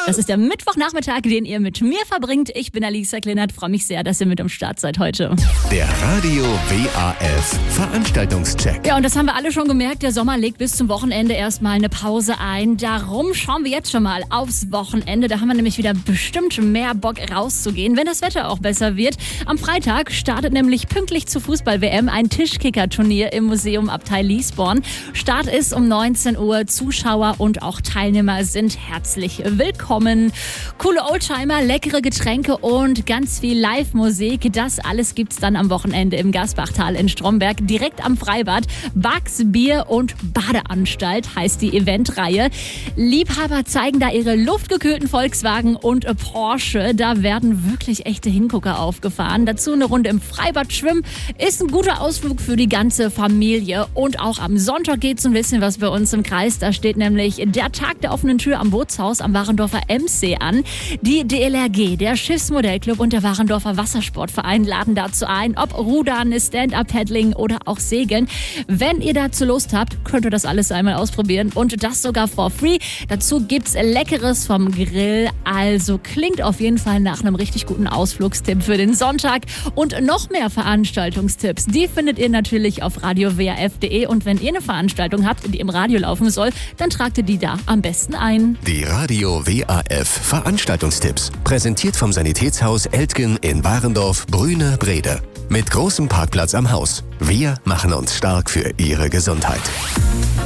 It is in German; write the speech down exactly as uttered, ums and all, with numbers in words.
Das ist der Mittwochnachmittag, den ihr mit mir verbringt. Ich bin Alisa Kleinert, freue mich sehr, dass ihr mit am Start seid heute. Der Radio W A F Veranstaltungscheck. Ja, und das haben wir alle schon gemerkt, der Sommer legt bis zum Wochenende erstmal eine Pause ein. Darum schauen wir jetzt schon mal aufs Wochenende. Da haben wir nämlich wieder bestimmt mehr Bock rauszugehen, wenn das Wetter auch besser wird. Am Freitag startet nämlich pünktlich zur Fußball-W M ein Tischkicker-Turnier im Museum Abtei Liesborn. Start ist um neunzehn Uhr. Zuschauer und auch Teilnehmer sind herzlich willkommen. Coole Oldtimer, leckere Getränke und ganz viel Live-Musik. Das alles gibt's dann am Wochenende im Gasbachtal in Stromberg, direkt am Freibad. Bugs, Bier und Badeanstalt heißt die Eventreihe. Liebhaber zeigen da ihre luftgekühlten Volkswagen und Porsche. Da werden wirklich echte Hingucker aufgefahren. Dazu eine Runde im Freibad schwimmen. Ist ein guter Ausflug für die ganze Familie. Und auch am Sonntag geht's ein bisschen was bei uns im Kreis. Da steht nämlich der Tag der offenen Tür am Bootshaus am Warendorfer Emsee an. Die D L R G, der Schiffsmodellclub und der Warendorfer Wassersportverein laden dazu ein, ob Rudern, Stand-Up-Paddling oder auch Segeln. Wenn ihr dazu Lust habt, könnt ihr das alles einmal ausprobieren und das sogar for free. Dazu gibt's Leckeres vom Grill, also klingt auf jeden Fall nach einem richtig guten Ausflugstipp für den Sonntag. Und noch mehr Veranstaltungstipps, die findet ihr natürlich auf radio w a f punkt de und wenn ihr eine Veranstaltung habt, die im Radio laufen soll, dann tragt ihr die da am besten ein. Die Radio W A F Veranstaltungstipps. Präsentiert vom Sanitätshaus Eltgen in Warendorf, Brüne, Brede. Mit großem Parkplatz am Haus. Wir machen uns stark für Ihre Gesundheit.